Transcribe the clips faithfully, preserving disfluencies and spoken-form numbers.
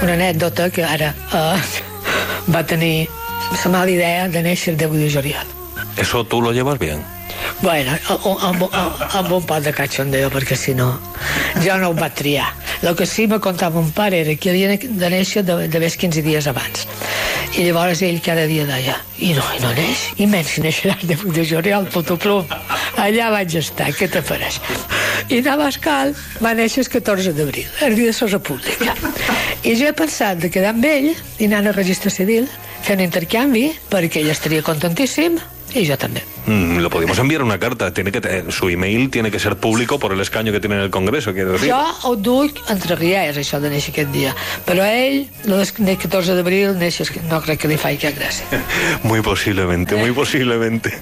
una anècdota que ara eh, va tenir la mala idea de néixer el deu de juliol. ¿Eso tú lo llevas bien? Bueno, amb, amb, amb un pot de cachondeo, perquè si no, jo no ho vaig triar. El que sí me contava mon pare era que havia de néixer de, de més quinze dies abans. I llavors ell cada dia deia, i no, i no neix, i menys si neixeràs de, de juliol, puto plom. Allà vaig estar, què te faràs? I Navascal va néixer el catorze d'abril, el dia de la República. I jo he pensat de quedar amb ell i anar al registre civil, fer un intercanvi, perquè ell estaria contentíssim, y yo también. Mm, lo podemos enviar una carta. Tiene que tener, su email tiene que ser público por el escaño que tiene en el Congreso, quiero decir. Jo ho duc entre riers, això de néixer aquest dia. Però ell, el catorze d'abril, néixer, no crec que li faci cap gràcia. Muy posiblemente, muy posiblemente.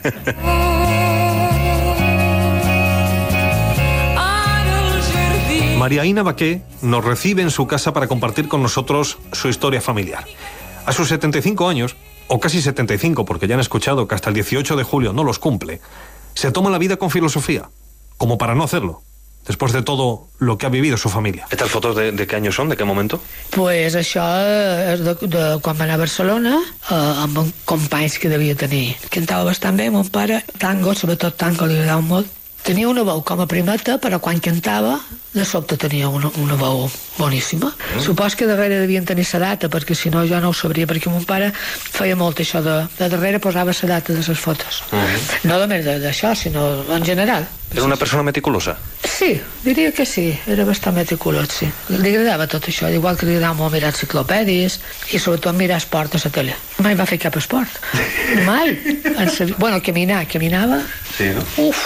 María Ina Baqué nos recibe en su casa para compartir con nosotros su historia familiar. A sus setenta y cinco años, o casi setenta y cinco, porque ya han escuchado que hasta el dieciocho de julio no los cumple, se toma la vida con filosofía, como para no hacerlo, después de todo lo que ha vivido su familia. ¿Estas fotos de, de qué año son? ¿De qué momento? Pues això és de, de quan va anar a Barcelona, eh, amb companys que devia tenir. Cantava bastant bé, mon pare, tango, sobretot tango, li agradava molt. Tenia una veu com a primeta, però quan cantava, de sobte tenia una, una veu boníssima. Mm. Supos que darrere devien tenir la data, perquè si no jo no ho sabria, perquè mon pare feia molt això de, de darrere posava la data de les fotos. Mm. No només d'això, sinó en general. Era una persona meticulosa? Sí, diria que sí, era bastant meticulós, sí. Li agradava tot això, igual que li agradava molt mirar enciclopèdies i sobretot mirar esport a la tele. Mai va fer cap esport. Mai. Bueno, caminar, caminava. Sí, ¿no? Uf.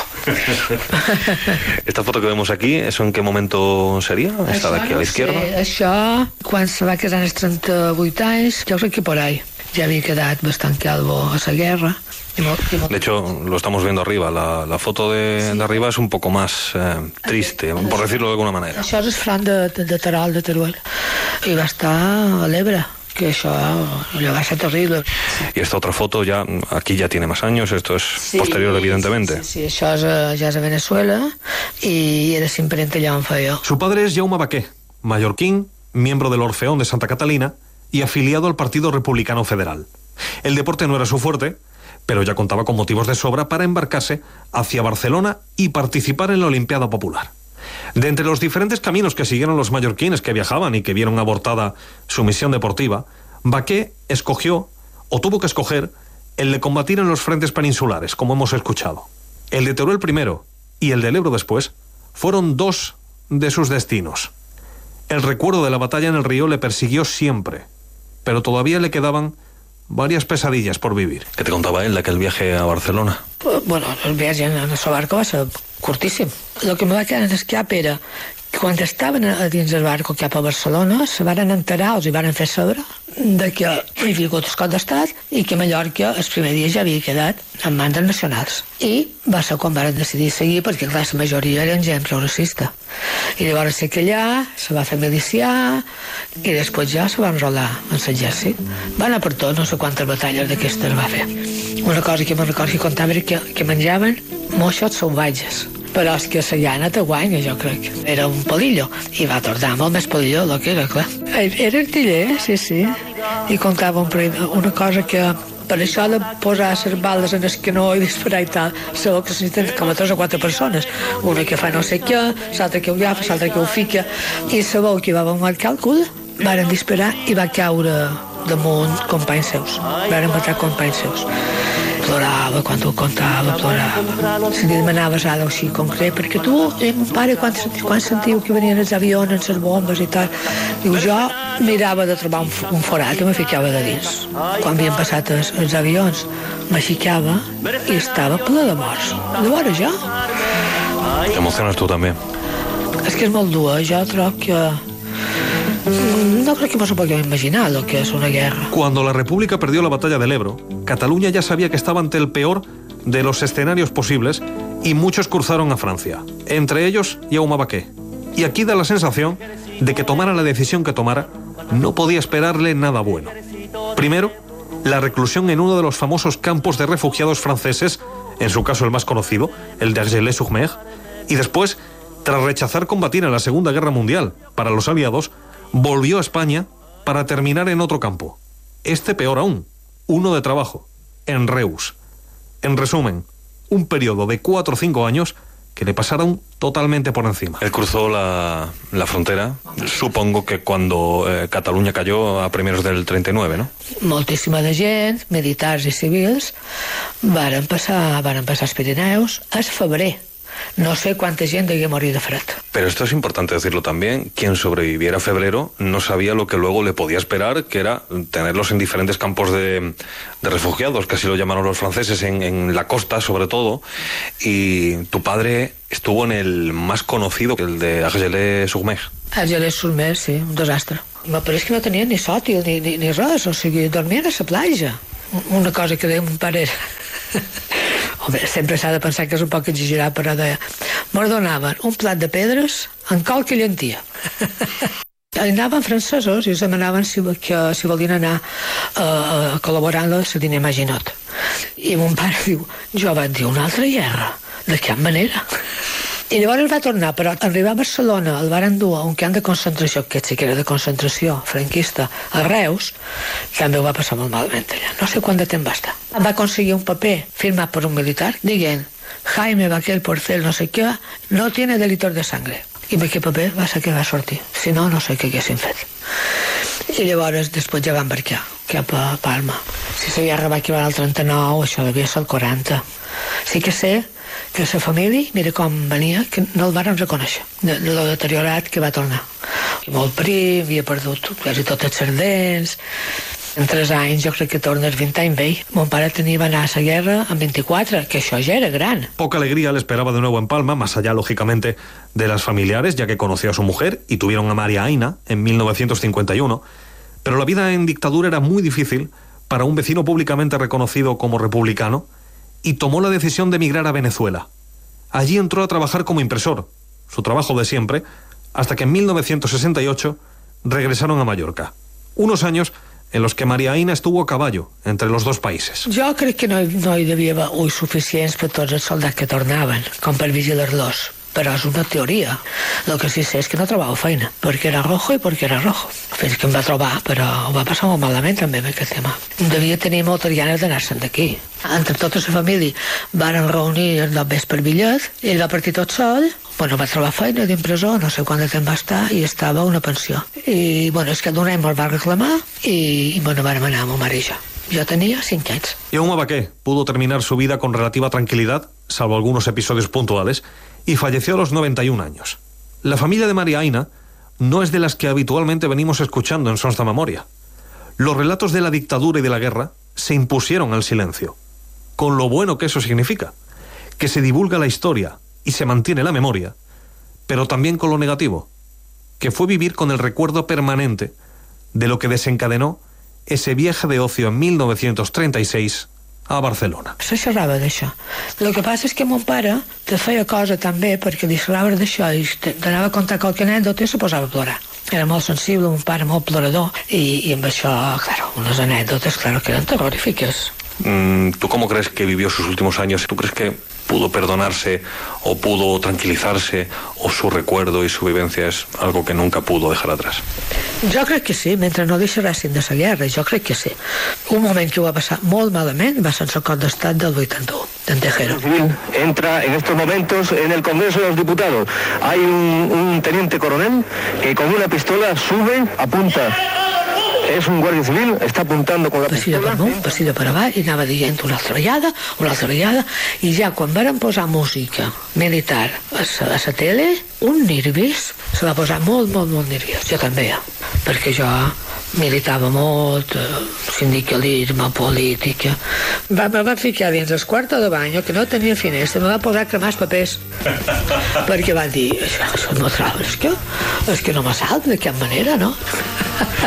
Esta foto que vemos aquí, ¿eso en qué momento sería? Esta de aquí a la izquierda. Sí, això, quan se va casar als trenta-vuit anys, jo crec que por ahí. Ja havia quedat bastant calvo a la guerra. De hecho, lo estamos viendo arriba. La, la foto de, sí. de arriba es un poco más eh, triste, por decirlo de alguna manera. Això és el front de, de, de Terol, de Teruel. I va estar a l'Ebre, que això ja va ser terrible. Y esta otra foto ya, aquí ya tiene más años, esto es sí, posterior, evidentemente. Sí, sí, això és, ja és a Venezuela y era simplemente allà on feia. Su padre es Jaume Baqué, mallorquín, miembro del Orfeón de Santa Catalina y afiliado al Partido Republicano Federal. El deporte no era su fuerte, pero ya contaba con motivos de sobra para embarcarse hacia Barcelona y participar en la Olimpiada Popular. De entre los diferentes caminos que siguieron los mallorquines que viajaban y que vieron abortada su misión deportiva, Baqué escogió, o tuvo que escoger, el de combatir en los frentes peninsulares, como hemos escuchado. El de Teruel primero y el del Ebro después fueron dos de sus destinos. El recuerdo de la batalla en el río le persiguió siempre, pero todavía le quedaban varias pesadillas por vivir. ¿Qué te contaba él de aquel viaje a Barcelona? Bueno, el viatge en el seu barco va ser curtíssim. El que me va quedar en el cap era que quan estaven a dins del barco cap a Barcelona se varen enterar, els hi varen fer saber de que hi havia hagut el cop d'estat i que Mallorca el primer dia ja havia quedat en mans nacionals. I va ser quan varen decidir seguir, perquè clar, la majoria eren gent progressista. I llavors sé que allà se va fer milicià i després ja se va enrolar en l'exèrcit. Va anar per tot, no sé quantes batalles d'aquestes va fer. Una cosa que me'n recordo que contava era que, que menjaven moixos salvatges. Però és que la llana te guanya, jo crec. Era un palillo, i va tornar molt més palillo del que era, clar. Era artiller, sí, sí, i contava una cosa que per això de posar les bales en el canó i disparar i tal, sabeu que se necessiten com a tres o quatre persones. Una que fa no sé què, l'altra que ho agafa, l'altra que ho fica, i sabeu que hi va haver un mal càlcul, varen disparar i va caure damunt companys seus. Varen matar companys seus. Plorava quan ho contava, plorava. Si li demanaves ara així concret, perquè tu, eh, mon pare, quan, quan sentiu que venien els avions, les bombes i tal, diu, jo mirava de trobar un, un forat i me ficava de dins. Quan havien passat els, els avions, m'aixicava i estava ple de morts. Llavors jo... Te emociones tu també. És que és molt dur, eh? Jo trobo que... No creo que nos podamos imaginar lo que es una guerra. Cuando la República perdió la batalla del Ebro, Cataluña ya sabía que estaba ante el peor de los escenarios posibles y muchos cruzaron a Francia, entre ellos Jaume Baqué. Y aquí da la sensación de que tomara la decisión que tomara, no podía esperarle nada bueno. Primero, la reclusión en uno de los famosos campos de refugiados franceses, en su caso el más conocido, el de Argelès-sur-Mer, y después, tras rechazar combatir en la Segunda Guerra Mundial para los aliados, volvió a España para terminar en otro campo, este peor aún, uno de trabajo, en Reus. En resumen, un periodo de cuatro o cinco años que le pasaron totalmente por encima. Él cruzó la, la frontera, supongo que cuando eh, Catalunya cayó a primeros del trenta y nueve, ¿no? Moltíssima de gent, militars i civils, varen passar, varen passar els Pirineus al febrer. No sé cuánta gente debió morir de fred. Pero esto es importante decirlo también. Quien sobreviviera a febrero no sabía lo que luego le podía esperar, que era tenerlos en diferentes campos de, de refugiados, que así lo llamaron los franceses, en, en la costa sobre todo. Y tu padre estuvo en el más conocido, el de Argelès-sur-Mer. Argelès-sur-Mer, sí, un desastre. Però és que no tenien ni sòtil ni, ni, ni res, o sigui, dormien a la platja. Una cosa que deia mon pare era... Home, sempre s'ha de pensar que és un poc exagerat, però deia, mos donaven un plat de pedres amb coca i llentia. Anaven francesos i els demanaven si, que, si volien anar a, a col·laborar en la diner Maginot. I mon pare diu, jo vaig dir, una altra guerra? De cap manera. I llavors va tornar, però arribar a Barcelona el van endur a un camp de concentració, que sí que era de concentració franquista, a Reus, també ho va passar molt malament allà. No sé quant de temps va estar. Va aconseguir un paper firmat per un militar dient Jaime Baquel Porcel, no sé què, no tiene delitos de sangre. I amb aquest paper va ser que va sortir. Si no, no sé què haguessin fet. I llavors després ja va embarcar cap a Palma. Si la guerra va acabar el trenta-nou, això devia ser el quaranta. Sí que sé que la família, mira com venia, que no el varen reconèixer, de, de lo deteriorat que va tornar. I molt prim, havia perdut quasi tots els dents. En tres anys, jo crec que torna els vint anys vell. Mon pare tenia va anar a la guerra amb veinticuatro, que això ja era gran. Poca alegría le esperaba de nuevo en Palma, más allá, lógicamente, de las familiares, ya que conoció a su mujer y tuvieron a María Aina en mil novecientos cincuenta y uno. Pero la vida en dictadura era muy difícil para un vecino públicamente reconocido como republicano, y tomó la decisión de emigrar a Venezuela. Allí entró a trabajar como impresor, su trabajo de siempre, hasta que en mil novecientos sesenta y ocho regresaron a Mallorca. Unos años en los que María Aina estuvo a caballo entre los dos países. Jo crec que no, no hi devia haver ulls suficients per tots els soldats que tornaven, com per vigilar-los. Però és una teoria. El que sí sé és que no trobava feina, perquè era rojo i perquè era rojo. Fins que em va trobar, però ho va passar molt malament també amb aquest tema. Devia tenir moltes ganes d'anar-se'n d'aquí. Entre tota la família varen reunir el vespre per bitllet, ell va partir tot sol, bueno, va trobar feina d'impressor, no sé quant de temps va estar, i estava a una pensió. I, bueno, és que d'un any me'l va reclamar i, bueno, vam anar amb ma mare i jo. Yo tenía cinco años. Jaume Baqué pudo terminar su vida con relativa tranquilidad, salvo algunos episodios puntuales, y falleció a los noventa y un años. La familia de María Aina no es de las que habitualmente venimos escuchando en Sons de Memoria. Los relatos de la dictadura y de la guerra se impusieron al silencio, con lo bueno que eso significa, que se divulga la historia y se mantiene la memoria, pero también con lo negativo, que fue vivir con el recuerdo permanente de lo que desencadenó ese viaje de ocio en mil novecientos treinta y seis a Barcelona. Se xerrava d'això. El que passa és que mon pare te feia cosa també perquè li xerrava d'això i t'anava a contar qualque anècdota i se posava a plorar. Era molt sensible, mon pare molt plorador i, i amb això, claro, unes anècdotes, claro, que eren terrorífiques. Mm, ¿Tú cómo crees que vivió sus últimos años? ¿Tú crees que pudo perdonarse o pudo tranquilizarse o su recuerdo y su vivencia es algo que nunca pudo dejar atrás? Jo crec que sí, mentre no deixaressin de la guerra, jo crec que sí. Un moment que ho va passar molt malament va ser el cop d'estat del vuitanta-u, d'en Tejero. Entra en estos momentos en el Congreso de los Diputados. Hay un, un teniente coronel que con una pistola sube, apunta. És un guàrdia civil, està apuntant con la passillo pistola. Per amunt, passillo per avall, i anava dient una altra vegada, una altra vegada, i ja quan varen posar música militar a la, a la tele, un nervis, se va posar molt, molt, molt nerviós. Jo també, ja, perquè jo militava molt, eh, sindicalisme, política. Va, me va ficar dins el quarto de bany, que no tenia finestra, me va posar a cremar els papers, perquè va dir, això, això no trobes, és que, és que no m'assalta de cap manera, no?